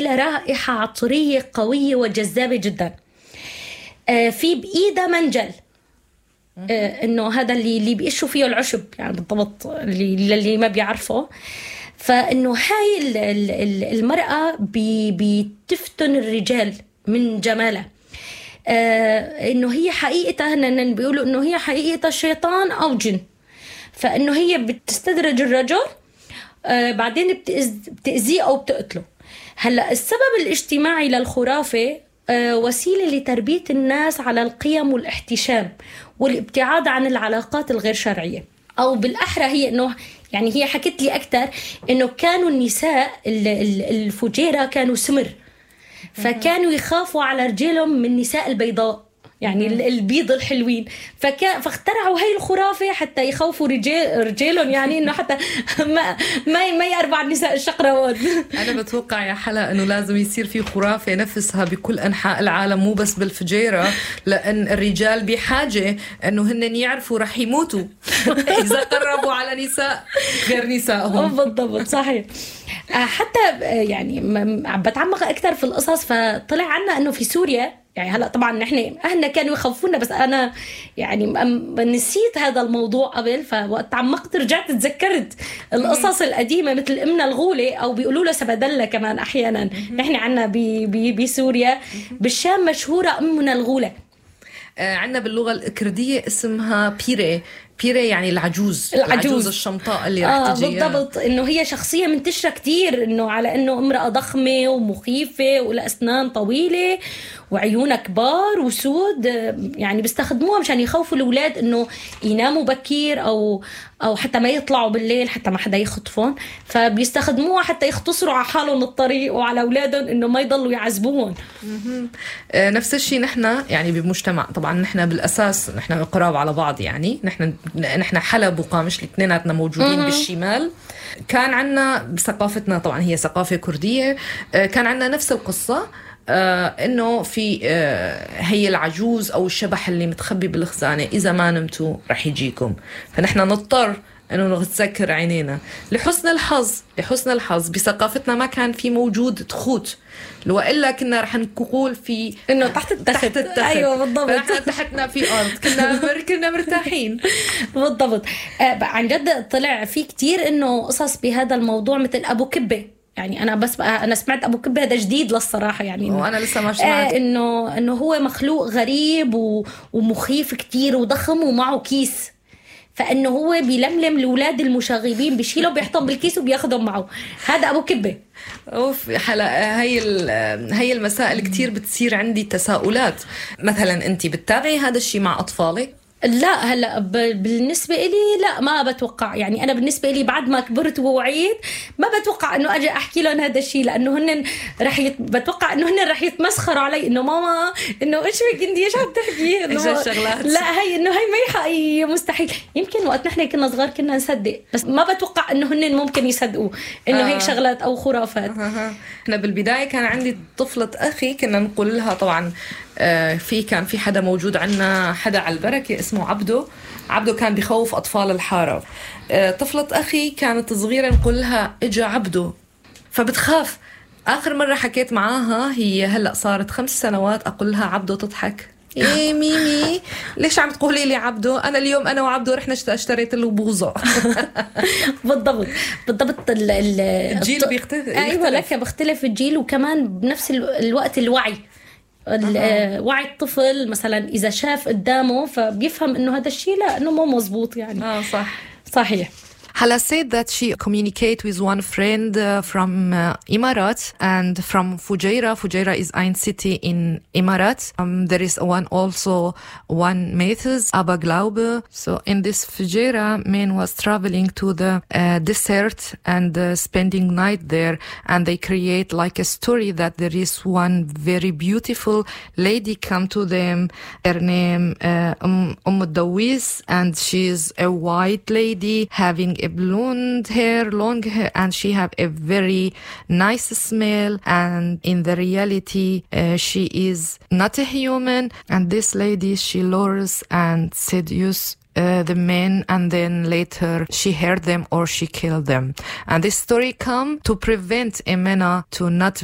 إلى رائحة عطرية قوية وجذابة جدا. في بإيده منجل، إنه هذا اللي بيقشوا فيه العشب يعني بالضبط، اللي ما بيعرفه. فإنه هاي المرأة بتفتن الرجال من جمالها. إنه هي حقيقتها، هن بيقولوا إنه هي حقيقتها شيطان أو جن. فإنه هي بتستدرج الرجل، بعدين بتأذيه أو بتقتله. هلأ السبب الاجتماعي للخرافة وسيلة لتربية الناس على القيم والاحتشام والابتعاد عن العلاقات الغير شرعية. أو بالأحرى هي إنه يعني هي حكت لي أكتر إنه كانوا النساء الفجيرة كانوا سمر، فكانوا يخافوا على رجالهم من النساء البيضاء، يعني البيض الحلوين. فاخترعوا هاي الخرافة حتى يخوفوا رجالهم، يعني إنه حتى ما يقربوا على النساء الشقراوات. أنا بتوقع يا حلا إنه لازم يصير في خرافة نفسها بكل أنحاء العالم، مو بس بالفجيرة، لأن الرجال بحاجة إنه هن يعرفوا رح يموتوا إذا قربوا على نساء غير نسائهم. بالضبط، صحيح. حتى يعني بتعمق أكثر في القصص، فطلع عنا إنه في سوريا، يعني هلأ طبعا نحن أهلنا كانوا يخوفونا، بس أنا يعني نسيت هذا الموضوع قبل، فوقت تعمقت رجعت تذكرت القصص القديمة مثل أمنا الغولة، أو بيقولوا له سبدلة كمان أحيانا. نحن عنا بسوريا، بالشام مشهورة أمنا الغولة. عنا باللغة الكردية اسمها بيري يعني العجوز الشمطاء اللي رح تجي. بالضبط، إنه هي شخصية منتشرة كتير، إنه على إنه امرأة ضخمة ومخيفة ولأسنان طويلة وعيونها كبار وسود، يعني بيستخدموها مشان يخوفوا الأولاد إنه يناموا بكير أو حتى ما يطلعوا بالليل حتى ما حدا يخطفون. فبيستخدموها حتى يختصروا على حالهم الطريق وعلى أولادهم إنه ما يضلوا يعذبوهم. نفس الشيء نحن يعني بمجتمع، طبعا نحن بالأساس نحن قراب على بعض، يعني نحن حلب وقامش الاثنيناتنا موجودين بالشمال. كان عنا بثقافتنا، طبعا هي ثقافة كردية، كان عنا نفس القصة، انه في هي العجوز او الشبح اللي متخبي بالخزانة، اذا ما نمتوا رح يجيكم. فنحن نضطر انه نتذكر عينينا. لحسن الحظ بثقافتنا ما كان في موجود تخوت، لو إلا كنا رح نقول في إنه تحت التخت. أيوة بالضبط، فنحن تحتنا في أرض كنا مرتاحين. بالضبط. عن جد طلع في كتير إنه قصص بهذا الموضوع، مثل أبو كبة. يعني أنا سمعت أبو كبة، هذا جديد للصراحة، يعني وأنا لسه ما سمعت. إنه هو مخلوق غريب ومخيف كتير وضخم ومعه كيس، فإنه هو بيلملم الأولاد المشاغبين، بيشيلهم بيحطهم بالكيس وبياخدهم معه. هذا أبو كبة. أوف حلا، هي المسائل كتير بتصير عندي تساؤلات. مثلا أنت بتتابعي هذا الشيء مع أطفالك؟ لا، هلا بالنسبة إلي لا، ما بتوقع. يعني أنا بالنسبة إلي بعد ما كبرت ووعيت ما بتوقع إنه أجي أحكي لهم هذا الشيء، لأنه هن بتوقع إنه هن رح يتمسخروا علي، إنه ماما إنه إيش بك أنتي إيش عم تحكي، لا هي إنه هي ما حقيقية، مستحيل. يمكن وقت نحن كنا صغار كنا نصدق، بس ما بتوقع إنه هن ممكن يصدقوا إنه هيك شغلات أو خرافات. إحنا بالبداية كان عندي طفلة أخي، كنا نقول لها طبعا كان في حدا موجود عنا، حدا على البركة اسمه عبدو كان بيخوف أطفال الحارة. طفلة أخي كانت صغيرة، نقول لها إجا عبدو، فبتخاف. آخر مرة حكيت معاها، هي هلأ صارت 5 سنوات، أقول لها عبدو، تضحك. إيه ميمي ليش عم تقولي لي عبدو؟ أنا اليوم أنا وعبدو رحنا اشتريت له بوظة. بالضبط الجيل بيختلف. أيوة لك، بيختلف الجيل، وكمان بنفس الوقت الوعي. وعي الطفل مثلا إذا شاف قدامه فبيفهم إنه هذا الشيء لا، إنه مو مزبوط يعني. صحيح. Hala said that she communicate with one friend from Emirat and from Fujairah. Fujairah is ein city in Emirat. There is one method, Abba Glaube. So in this Fujairah, man was traveling to the desert and spending night there, and they create like a story that there is one very beautiful lady come to them. Her name Dawis, and she's a white lady having a blonde hair, long hair, and she have a very nice smell, and in the reality she is not a human, and this lady she lures and seduce the men, and then later she hurt them or she killed them. And this story come to prevent Emena to not